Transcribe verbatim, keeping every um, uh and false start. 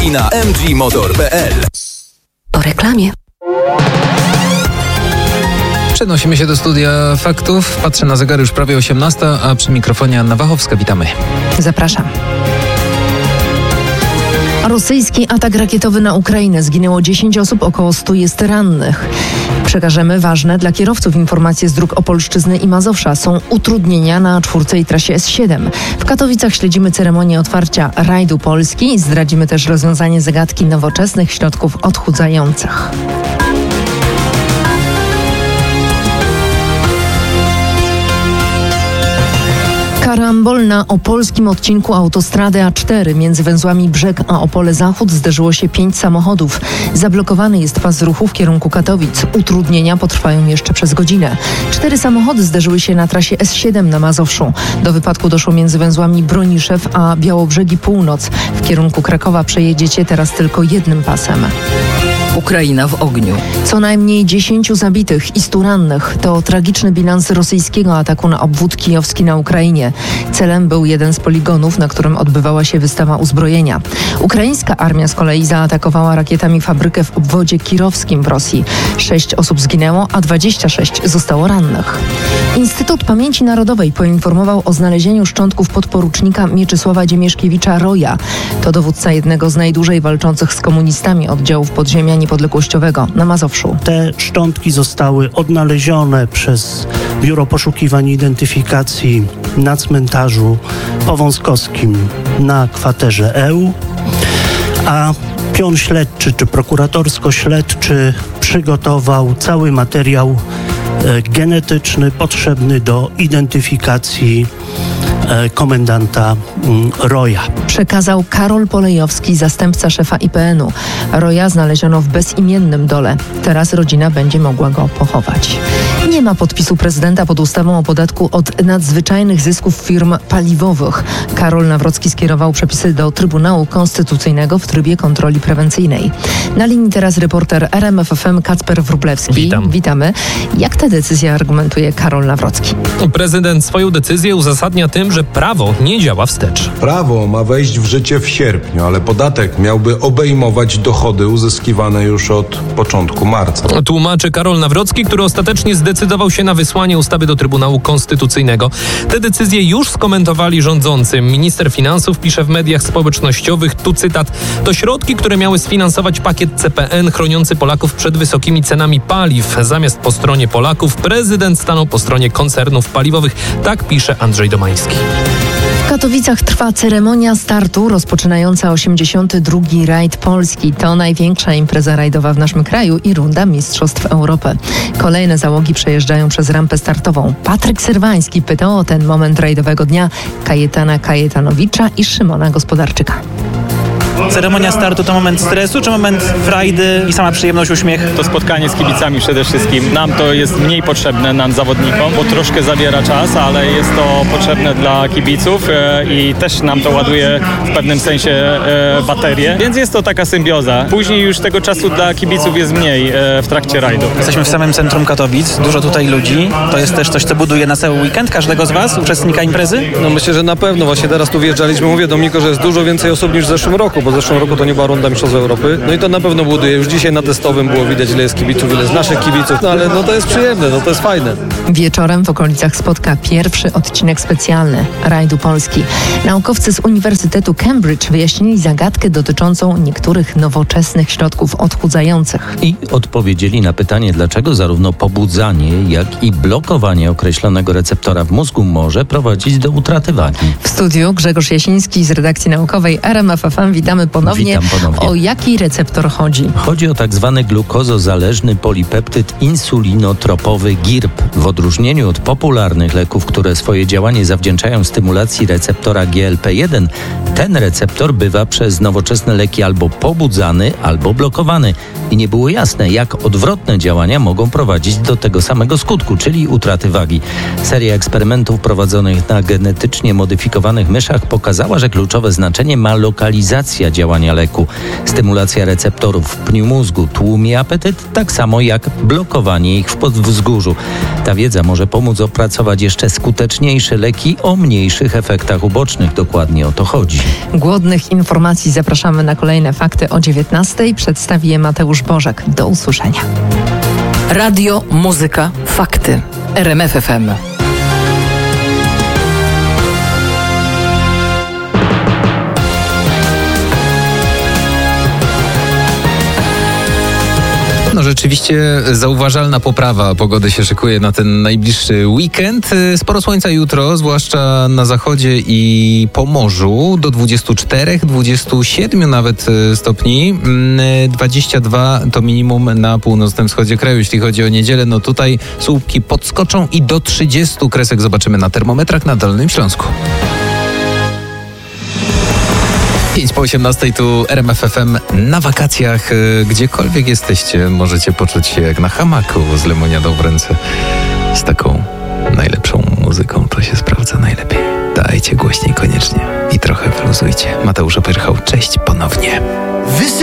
i na m g motor kropka p l. Po reklamie. Przenosimy się do studia faktów. Patrzę na zegar, już prawie osiemnasta, a przy mikrofonie Anna Wachowska. Witamy. Zapraszam. Rosyjski atak rakietowy na Ukrainę. Zginęło dziesięć osób, około stu jest rannych. Przekażemy ważne dla kierowców informacje z dróg Opolszczyzny i Mazowsza. Są utrudnienia na czwórce i trasie S siedem. W Katowicach śledzimy ceremonię otwarcia rajdu Polski. Zdradzimy też rozwiązanie zagadki nowoczesnych środków odchudzających. Karambol na opolskim odcinku autostrady A cztery między węzłami Brzeg a Opole Zachód zderzyło się pięć samochodów. Zablokowany jest pas ruchu w kierunku Katowic. Utrudnienia potrwają jeszcze przez godzinę. Cztery samochody zderzyły się na trasie S siedem na Mazowszu. Do wypadku doszło między węzłami Broniszew a Białobrzegi Północ. W kierunku Krakowa przejedziecie teraz tylko jednym pasem. Ukraina w ogniu. Co najmniej dziesięciu zabitych i stu rannych. To tragiczny bilans rosyjskiego ataku na obwód kijowski na Ukrainie. Celem był jeden z poligonów, na którym odbywała się wystawa uzbrojenia. Ukraińska armia z kolei zaatakowała rakietami fabrykę w obwodzie kirowskim w Rosji. Sześć osób zginęło, a dwadzieścia sześć zostało rannych. Instytut Pamięci Narodowej poinformował o znalezieniu szczątków podporucznika Mieczysława Dziemieszkiewicza-Roja. To dowódca jednego z najdłużej walczących z komunistami oddziałów podziemia niepodległościowego na Mazowszu. Te szczątki zostały odnalezione przez Biuro Poszukiwań i Identyfikacji na cmentarzu powązkowskim na kwaterze E U, a pion śledczy czy prokuratorsko-śledczy przygotował cały materiał e, genetyczny potrzebny do identyfikacji e, komendanta m, Roja. Przekazał Karol Polejowski, zastępca szefa I P N u. Roja znaleziono w bezimiennym dole. Teraz rodzina będzie mogła go pochować. Nie ma podpisu prezydenta pod ustawą o podatku od nadzwyczajnych zysków firm paliwowych. Karol Nawrocki skierował przepisy do Trybunału Konstytucyjnego w trybie kontroli prewencyjnej. Na linii teraz reporter R M F F M Kacper Wróblewski. Witam. Witamy. Jak tę decyzję argumentuje Karol Nawrocki? Prezydent swoją decyzję uzasadnia tym, że prawo nie działa wstecz. Prawo ma wejść w życie w sierpniu, ale podatek miałby obejmować dochody uzyskiwane już od początku marca. Tłumaczy Karol Nawrocki, który ostatecznie zdecydował się na wysłanie ustawy do Trybunału Konstytucyjnego. Te decyzje już skomentowali rządzący. Minister finansów pisze w mediach społecznościowych, tu cytat, to środki, które miały sfinansować pakiet C P N chroniący Polaków przed wysokimi cenami paliw. Zamiast po stronie Polaków prezydent stanął po stronie koncernów paliwowych. Tak pisze Andrzej Domański. W Katowicach trwa ceremonia startu rozpoczynająca osiemdziesiąty drugi rajd Polski. To największa impreza rajdowa w naszym kraju i runda Mistrzostw Europy. Kolejne załogi przejeżdżają przez rampę startową. Patryk Serwański pytał o ten moment rajdowego dnia Kajetana Kajetanowicza i Szymona Gospodarczyka. Ceremonia startu to moment stresu, czy moment frajdy i sama przyjemność, uśmiech? To spotkanie z kibicami przede wszystkim. Nam to jest mniej potrzebne, nam zawodnikom, bo troszkę zabiera czas, ale jest to potrzebne dla kibiców e, i też nam to ładuje w pewnym sensie e, baterię, więc jest to taka symbioza. Później już tego czasu dla kibiców jest mniej e, w trakcie rajdu. Jesteśmy w samym centrum Katowic, dużo tutaj ludzi. To jest też coś, co buduje na cały weekend każdego z Was, uczestnika imprezy? No myślę, że na pewno. Właśnie teraz tu wjeżdżaliśmy. Mówię, Dominiko, że jest dużo więcej osób niż w zeszłym roku, bo w zeszłym roku to nie była runda Mistrzostw Europy. No i to na pewno buduje. Już dzisiaj na testowym było widać, ile jest kibiców, ile z naszych kibiców. No ale no to jest przyjemne, no to jest fajne. Wieczorem w okolicach spotka pierwszy odcinek specjalny rajdu Polski. Naukowcy z Uniwersytetu Cambridge wyjaśnili zagadkę dotyczącą niektórych nowoczesnych środków odchudzających. I odpowiedzieli na pytanie, dlaczego zarówno pobudzanie, jak i blokowanie określonego receptora w mózgu może prowadzić do utraty wagi. W studiu Grzegorz Jasiński z redakcji naukowej R M F F M. Witamy ponownie. Witam ponownie. O jaki receptor chodzi? Chodzi o tak zwany glukozozależny polipeptyd insulinotropowy G I R P. W odróżnieniu od popularnych leków, które swoje działanie zawdzięczają stymulacji receptora G L P jeden, ten receptor bywa przez nowoczesne leki albo pobudzany, albo blokowany. I nie było jasne, jak odwrotne działania mogą prowadzić do tego samego skutku, czyli utraty wagi. Seria eksperymentów prowadzonych na genetycznie modyfikowanych myszach pokazała, że kluczowe znaczenie ma lokalizacja inhibicja działania leku. Stymulacja receptorów w pniu mózgu tłumi apetyt, tak samo jak blokowanie ich w podwzgórzu. Ta wiedza może pomóc opracować jeszcze skuteczniejsze leki o mniejszych efektach ubocznych. Dokładnie o to chodzi. Głodnych informacji zapraszamy na kolejne fakty o dziewiętnastej. Przedstawi je Mateusz Bożek. Do usłyszenia. Radio, muzyka, fakty. R M F F M. No rzeczywiście zauważalna poprawa pogody się szykuje na ten najbliższy weekend. Sporo słońca jutro, zwłaszcza na zachodzie i Pomorzu, do dwudziestu czterech, dwudziestu siedmiu nawet stopni. dwadzieścia dwa to minimum na północnym wschodzie kraju. Jeśli chodzi o niedzielę, no tutaj słupki podskoczą i do trzydziestu kresek zobaczymy na termometrach na Dolnym Śląsku. pięć po osiemnastej tu R M F F M. Na wakacjach, gdziekolwiek jesteście, możecie poczuć się jak na hamaku z lemoniadą w ręce. Z taką najlepszą muzyką to się sprawdza najlepiej. Dajcie głośniej koniecznie i trochę wyluzujcie. Mateusz Opyrchał, cześć ponownie.